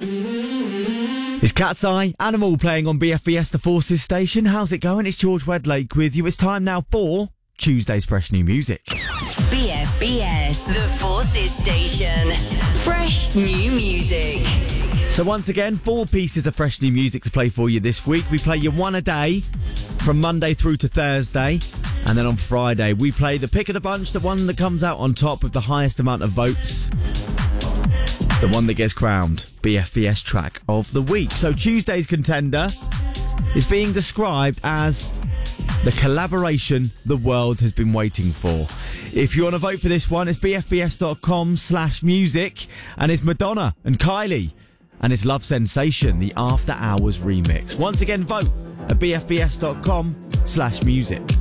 It's Cat's Eye, Animal playing on BFBS, the Forces station. How's it going? It's George Wedlake with you. It's time now for Tuesday's Fresh New Music. BFBS, the Forces station. Fresh new music. So once again, 4 pieces of fresh new music to play for you this week. We play you one a day from Monday through to Thursday. And then on Friday, we play the pick of the bunch, the one that comes out on top with the highest amount of votes. The one that gets crowned BFBS track of the week. So Tuesday's contender is being described as the collaboration the world has been waiting for. If you want to vote for this one, it's bfbs.com/music, and it's Madonna and Kylie, and it's Love Sensation, the After Hours remix. Once again, vote at bfbs.com/music.